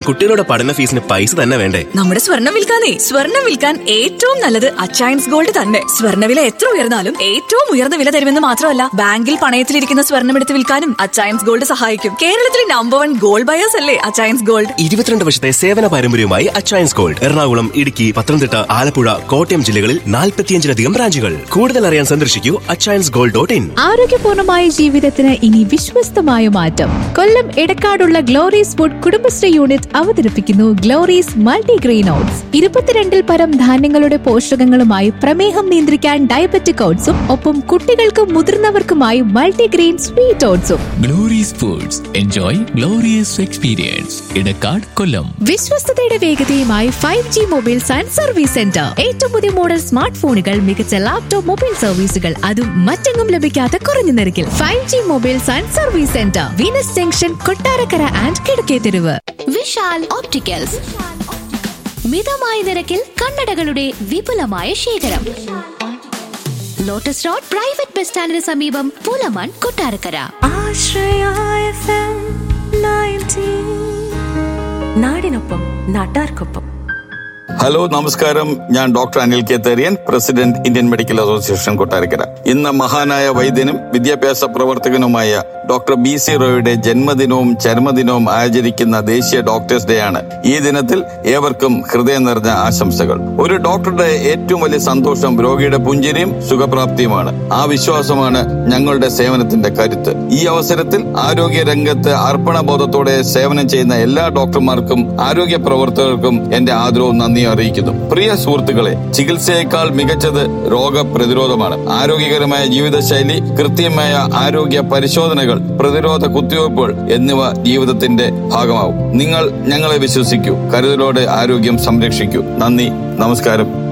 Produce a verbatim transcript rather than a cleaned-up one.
കുട്ടികളുടെ പഠന ഫീസിന് പൈസ തന്നെ വേണ്ടേ? നമ്മുടെ സ്വർണ്ണം വിൽക്കാനേ സ്വർണ്ണം വിൽക്കാൻ ഏറ്റവും നല്ലത് അച്ചയൻസ് ഗോൾഡ് തന്നെ. സ്വർണ്ണവില എത്ര ഉയർന്നാലും ഏറ്റവും ഉയർന്ന വില തരുമെന്ന് മാത്രമല്ല, ബാങ്കിൽ പണയത്തിലിരിക്കുന്ന സ്വർണ്ണം എടുത്ത് വിൽക്കാനും അച്ചയൻസ് ഗോൾഡ് സഹായിക്കും. കേരളത്തിലെ നമ്പർ വൺ ഗോൾഡ് ബയേഴ്സ് അല്ലേ അച്ചയൻസ് ഗോൾഡ്. ഇരുപത്തിരണ്ട് വർഷത്തെ സേവന പാരമ്പര്യവുമായി അച്ചയൻസ് ഗോൾഡ് എറണാകുളം, ഇടുക്കി, പത്തനംതിട്ട, ആലപ്പുഴ, കോട്ടയം ജില്ലകളിൽ നാൽപ്പത്തിയഞ്ചിലധികം ബ്രാഞ്ചുകൾ. കൂടുതൽ അറിയാൻ സന്ദർശിക്കൂ അച്ചയൻസ് ഗോൾഡ് ഡോട്ട് ഇൻ. ആരോഗ്യപൂർണമായ ജീവിതത്തിന് ഇനി വിശ്വസ്തമായ മാറ്റം. കൊല്ലം എടക്കാടുള്ള ഗ്ലോറീസ് ഫുഡ് കുടുംബശ്രീ യൂണിറ്റ് അവതരിപ്പിക്കുന്നു ഗ്ലോറീസ് മൾട്ടിഗ്രെയിൻ ഓട്സ്. ഇരുപത്തിരണ്ടിൽ പരം ധാന്യങ്ങളുടെ പോഷകങ്ങളുമായി പ്രമേഹം നിയന്ത്രിക്കാൻ ഡയബറ്റിക് ഓട്സും ഒപ്പം കുട്ടികൾക്കും മുതിർന്നവർക്കുമായി multigrain sweet ഓട്സും. Glory's foods, enjoy glorious experience. Edakkad, Kollam. വിശ്വസ്തയുടെ വേഗതയുമായി five G mobiles and service centre. ഏറ്റവും പുതിയ മോഡൽ സ്മാർട്ട് ഫോണുകൾ, മികച്ച ലാപ്ടോപ്പ് മൊബൈൽ സർവീസുകൾ, അതും മറ്റെങ്ങും ലഭിക്കാത്ത കുറഞ്ഞ നിരക്കിൽ. Five G mobiles and service centre, Venus junction, Kottarakkara and Kizhakketheruvu. Vishal opticals, മിതമായ നിരക്കിൽ കണ്ണടകളുടെ വിപുലമായ ശേഖരം. ലോട്ടസ് റോഡ് പ്രൈവറ്റ് ബസ് സ്റ്റാൻഡിന് സമീപം, പുലമൺ, കൊട്ടാരക്കര. നാടിനൊപ്പം, നാട്ടാർക്കൊപ്പം. ഹലോ, നമസ്കാരം. ഞാൻ doctor Anil K തേറിയൻ, president Indian medical association Kottarakkara. ഇന്ന് മഹാനായ വൈദ്യനും വിദ്യാഭ്യാസ പ്രവർത്തകനുമായ ഡോക്ടർ ബി സി റോയുടെ ജന്മദിനവും ചരമദിനവും ആചരിക്കുന്ന ദേശീയ ഡോക്ടേഴ്സ് ഡേ ആണ്. ഈ ദിനത്തിൽ ഏവർക്കും ഹൃദയം നിറഞ്ഞ ആശംസകൾ. ഒരു ഡോക്ടറുടെ ഏറ്റവും വലിയ സന്തോഷം രോഗിയുടെ പുഞ്ചിരിയും സുഖപ്രാപ്തിയുമാണ്. ആ വിശ്വാസമാണ് ഞങ്ങളുടെ സേവനത്തിന്റെ കരുത്ത്. ഈ അവസരത്തിൽ ആരോഗ്യ രംഗത്ത് അർപ്പണബോധത്തോടെ സേവനം ചെയ്യുന്ന എല്ലാ ഡോക്ടർമാർക്കും ആരോഗ്യ പ്രവർത്തകർക്കും എന്റെ ആദരവും നന്ദി അറിയിക്കുന്നു. പ്രിയ സുഹൃത്തുക്കളെ, ചികിത്സയേക്കാൾ മികച്ചത് രോഗപ്രതിരോധമാണ്. ആരോഗ്യകരമായ ജീവിതശൈലി, കൃത്യമായ ആരോഗ്യ പരിശോധനകൾ, പ്രതിരോധ കുത്തിവയ്പ്പുകൾ എന്നിവ ജീവിതത്തിന്റെ ഭാഗമാവും. നിങ്ങൾ ഞങ്ങളെ വിശ്വസിക്കൂ. കരുതലോടെ ആരോഗ്യം സംരക്ഷിക്കൂ. നന്ദി, നമസ്കാരം.